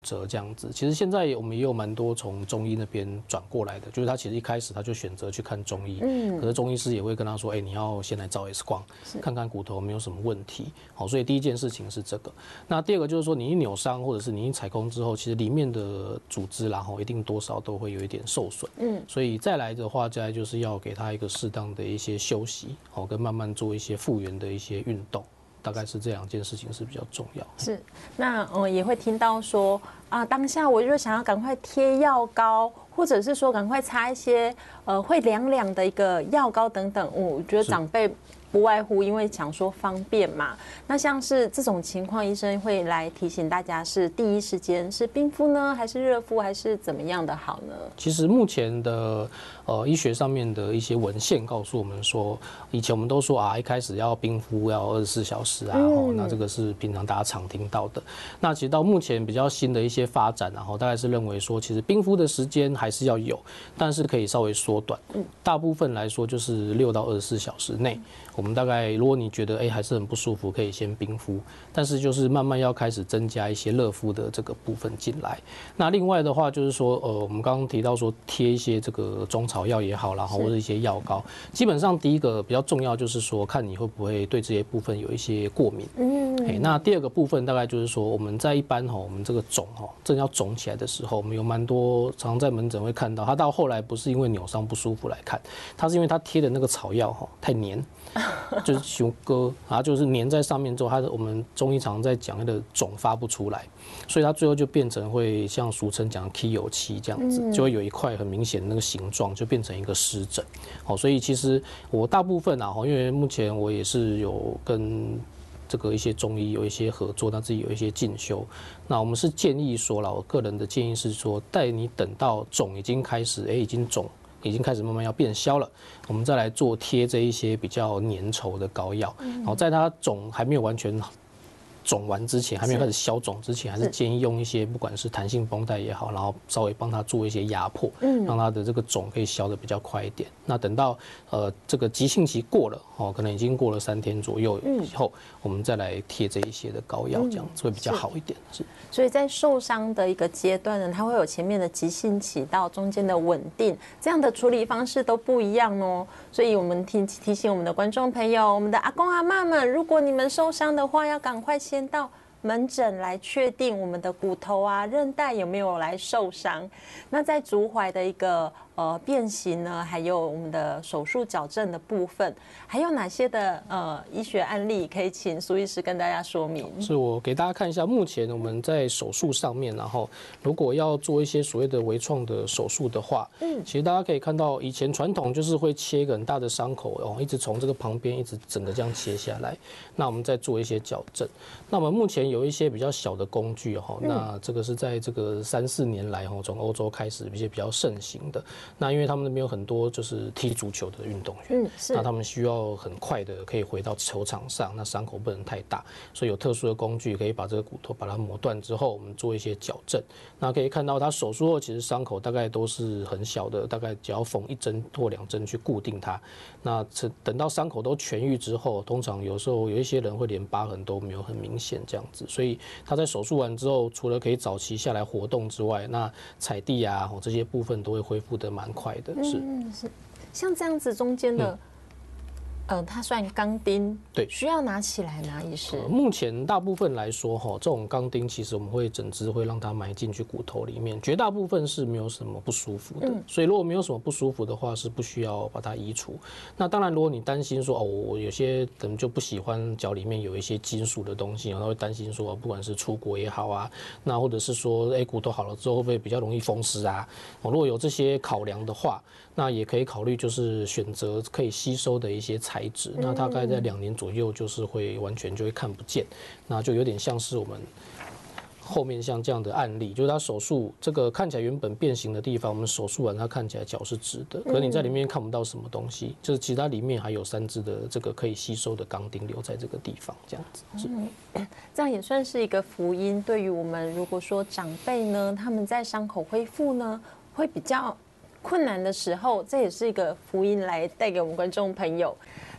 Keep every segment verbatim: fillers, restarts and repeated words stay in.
折这样子。其实现在我们也有蛮多从中医那边转过来的，就是他其实一开始他就选择去看中医，嗯，可是中医师也会跟他说，哎、欸，你要先来照 X 光，看看骨头有没有什么问题。好，所以第一件事情是这个。那第二个就是说，你一扭伤或者是你一踩空之后，其实里面的组织然后一定多少都会有一点受损，嗯，所以再来的话，再来就是要给他一个适当的一些休息，好，跟慢慢做一些复原的一些运动。大概是这两件事情是比较重要。 是，那嗯也会听到说啊，当下我就想要赶快贴药膏，或者是说赶快擦一些呃会凉凉的一个药膏等等。我觉得长辈不外乎因为想说方便嘛。那像是这种情况，医生会来提醒大家是第一时间是冰敷呢，还是热敷，还是怎么样的好呢？ 其实目前的呃医学上面的一些文献告诉我们说，以前我们都说啊，一开始要冰敷要二十四小时啊，嗯哦，那这个是平常大家常听到的。那其实到目前比较新的一些发展，然后大概是认为说，其实冰敷的时间还是要有，但是可以稍微缩短。大部分来说就是六到二十四小时内，我们大概如果你觉得哎还是很不舒服，可以先冰敷，但是就是慢慢要开始增加一些热敷的这个部分进来。那另外的话就是说，呃，我们刚刚提到说贴一些这个中草药也好啦，或者一些药膏，基本上第一个比较重要就是说，看你会不会对这些部分有一些过敏。嗯，哎，那第二个部分大概就是说，我们在一般哈，我们这个肿哈正要肿起来的时候，我们有蛮多常常在门诊会看到，他到后来不是因为扭伤不舒服来看，他是因为他贴的那个草药哈太黏。就是熊哥，然后就是粘在上面之后，它的我们中医常在讲那个肿发不出来，所以它最后就变成会像俗称讲 K 有期这样子，就会有一块很明显的那个形状，就变成一个湿疹。好，所以其实我大部分啊，因为目前我也是有跟这个一些中医有一些合作，那自己有一些进修。那我们是建议说了，我个人的建议是说，待你等到肿已经开始，哎，已经肿。已经开始慢慢要变消了，我们再来做贴这一些比较粘稠的膏药，然后在它肿还没有完全肿完之前，还没有开始消肿之前，还是建议用一些不管是弹性绷带也好，然后稍微帮它做一些压迫，嗯，让它的这个肿可以消得比较快一点。那等到呃这个急性期过了，哦，可能已经过了三天左右以后，我们再来贴这一些的膏药，这样子会比较好一点。是。 所以在受伤的一个阶段呢，它会有前面的急性期到中间的稳定，这样的处理方式都不一样哦。所以我们提提醒我们的观众朋友，我们的阿公阿嬷们，如果你们受伤的话，要赶快先到门诊来确定我们的骨头啊、韧带有没有来受伤。那在足踝的一个呃变形呢，还有我们的手术矫正的部分，还有哪些的呃医学案例可以请苏医师跟大家说明？ 是我给大家看一下，目前我们在手术上面，然后如果要做一些所谓的微创的手术的话，嗯，其实大家可以看到，以前传统就是会切一个很大的伤口，哦，一直从这个旁边一直整个这样切下来，那我们再做一些矫正。那我们目前有一些比较小的工具哈，那这个是在这个三四年来哈，从欧洲开始一些比较盛行的。那因为他们那边有很多就是踢足球的运动员，嗯，是，那他们需要很快的可以回到球场上，那伤口不能太大，所以有特殊的工具可以把这个骨头把它磨断之后，我们做一些矫正。那可以看到他手术后其实伤口大概都是很小的，大概只要缝一针或两针去固定它。那等到伤口都痊愈之后，通常有时候有一些人会连疤痕都没有很明显这样子，所以他在手术完之后，除了可以早期下来活动之外，那踩地啊这些部分都会恢复得蛮快的。是， 嗯，是，像这样子中间的。嗯呃，它算钢钉， 对， 需要拿起来拿，医师。 呃、目前大部分来说，哈，这种钢钉其实我们会整支会让它埋进去骨头里面，绝大部分是没有什么不舒服的。嗯、所以如果没有什么不舒服的话，是不需要把它移除。那当然，如果你担心说哦，我有些人就不喜欢脚里面有一些金属的东西，然后会担心说，不管是出国也好啊，那或者是说，哎，骨头好了之后会不会比较容易风湿啊？哦，如果有这些考量的话，那也可以考虑就是选择可以吸收的一些材。材质，那大概在两年左右就是会完全就会看不见，那就有点像是我们后面像这样的案例，就是他手术这个看起来原本变形的地方，我们手术完它看起来脚是直的，可是你在里面看不到什么东西，就是其实它里面还有三支的这个可以吸收的钢钉留在这个地方，这样子。是， 这样也算是一个福音。对于我们如果说长辈呢，他们在伤口恢复呢，会比较困难的时候，这也是一个福音来带给我们观众朋友。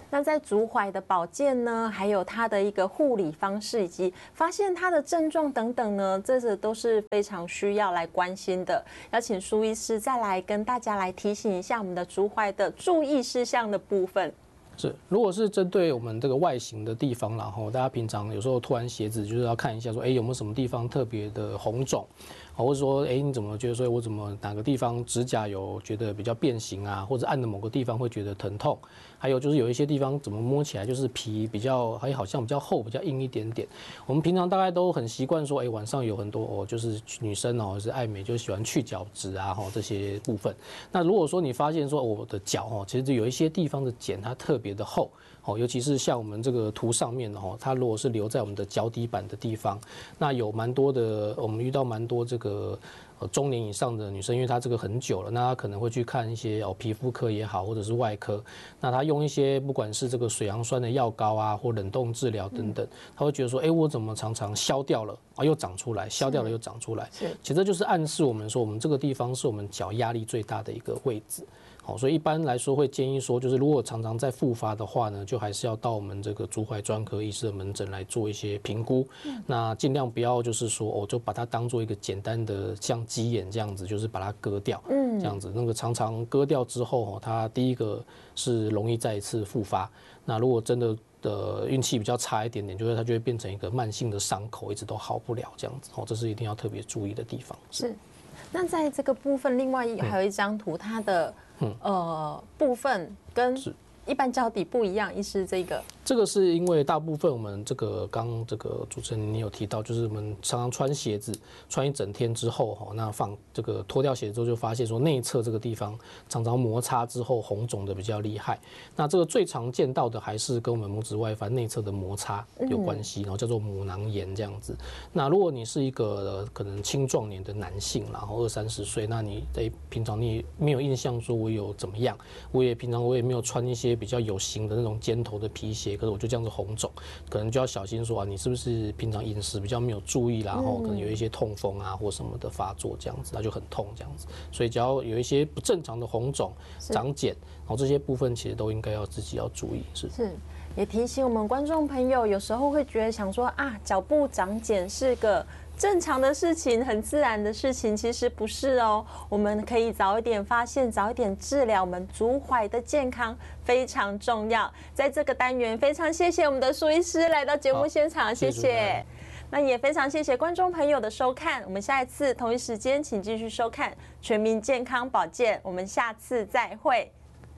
那在足踝的保健呢，还有它的一个护理方式，以及发现它的症状等等呢，这些都是非常需要来关心的。要请苏医师再来跟大家来提醒一下我们的足踝的注意事项的部分。 是，如果是针对我们这个外形的地方，然后大家平常有时候脱完鞋子就是要看一下说，哎，有没有什么地方特别的红肿，或者说，哎，你怎么觉得说我怎么哪个地方指甲有觉得比较变形啊，或者按的某个地方会觉得疼痛，还有就是有一些地方怎么摸起来就是皮比较，还好像比较厚、比较硬一点点。我们平常大概都很习惯说，哎，晚上有很多哦，就是女生哦是爱美，就喜欢去角质啊，哈这些部分。那如果说你发现说我的脚哦，其实有一些地方的茧它特别的厚，哦，尤其是像我们这个图上面的哦，它如果是留在我们的脚底板的地方，那有蛮多的，我们遇到蛮多这个呃中年以上的女生，因为她这个很久了，那她可能会去看一些哦皮肤科也好，或者是外科，那她用一些不管是这个水杨酸的药膏啊，或冷冻治疗等等，她会觉得说，哎，我怎么常常消掉了啊，又长出来，消掉了又长出来，其实这就是暗示我们说，我们这个地方是我们脚压力最大的一个位置。好，所以一般来说会建议说，就是如果常常在复发的话呢，就还是要到我们这个足踝专科医师的门诊来做一些评估。嗯、那尽量不要就是说，哦，就把它当做一个简单的像鸡眼这样子，就是把它割掉。嗯，这样子，那个常常割掉之后，哦，它第一个是容易再一次复发。那如果真的的运气比较差一点点，就是它就会变成一个慢性的伤口，一直都好不了这样子。哦，这是一定要特别注意的地方。 是。那在这个部分，另外还有一张图，它的、嗯、呃部分跟一般脚底不一样，意思这个。 这个是因为大部分我们这个刚这个主持人你有提到，就是我们常常穿鞋子穿一整天之后哈，那放这个脱掉鞋之后就发现说内侧这个地方常常摩擦之后红肿的比较厉害。那这个最常见到的还是跟我们拇指外翻内侧的摩擦有关系，然后叫做母囊炎这样子。那如果你是一个可能青壮年的男性，然后二三十岁，那你在平常你没有印象说我有怎么样，我也平常我也没有穿一些比较有型的那种尖头的皮鞋。可是我就这样子红肿，可能就要小心说啊，你是不是平常饮食比较没有注意啦，然后可能有一些痛风啊或什么的发作这样子，它就很痛这样子。所以只要有一些不正常的红肿、长茧，然后这些部分其实都应该要自己要注意。是是，也提醒我们观众朋友，有时候会觉得想说啊，脚部长茧是个正常的事情，很自然的事情，其实不是哦。我们可以早一点发现，早一点治疗，我们足踝的健康非常重要。在这个单元，非常谢谢我们的苏医师来到节目现场，谢谢。谢谢那也非常谢谢观众朋友的收看，我们下一次同一时间请继续收看《全民健康保健》，我们下次再会。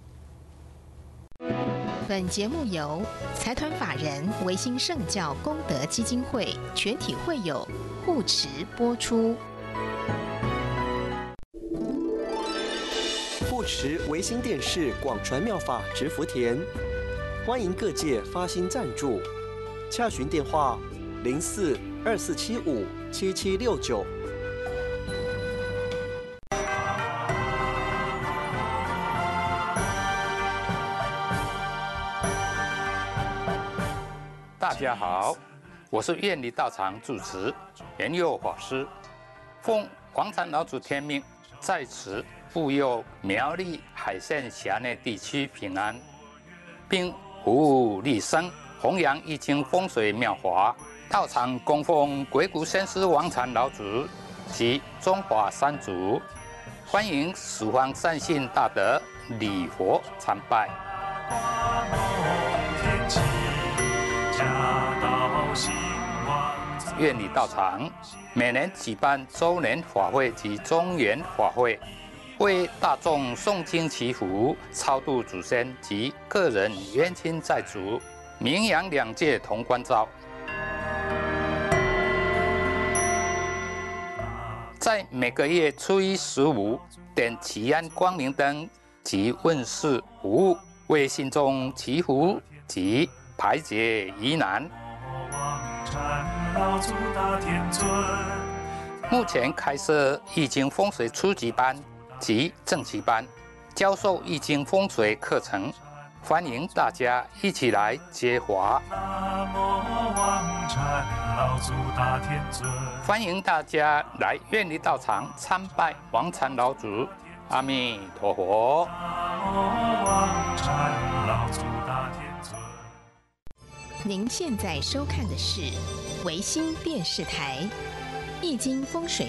本节目由财团法人维新圣教功德基金会全体会友护持播出。 护持维新电视广传妙法植福田，欢迎各界发心赞助，洽询电话零四二四七五七七六九。 大家好，我是愿力道场主持圆佑法师，奉黄禅老祖天命，在此护佑苗栗海线辖内地区平安，并服务利生，弘扬易经风水妙法。道场供奉鬼谷先师王禅老祖及中华三祖，欢迎十方善信大德礼佛参拜。愿力道场每年举办周年法会及中元法会，为大众诵经祈福、超度祖先及个人冤亲债主，名扬两界同关照。在每个月初一、十五点祈安光明灯及问世服务，为信众祈福及排解疑难。目前开设易经风水初级班及正级班，教授易经风水课程，欢迎大家一起来接华。欢迎大家来愿力道场参拜王禅老祖，阿弥陀佛。南无王禅老祖大天尊。 您现在收看的是维新电视台《易经风水》